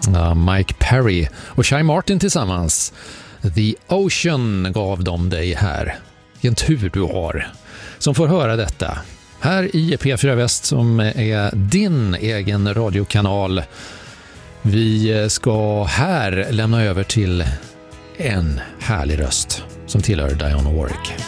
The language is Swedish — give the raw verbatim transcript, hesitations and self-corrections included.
Ja, Mike Perry och Shy Martin tillsammans. The Ocean gav de dig här. En tur du har som får höra detta. Här i P fyra Väst som är din egen radiokanal. Vi ska här lämna över till en härlig röst som tillhör Dionne Warwick.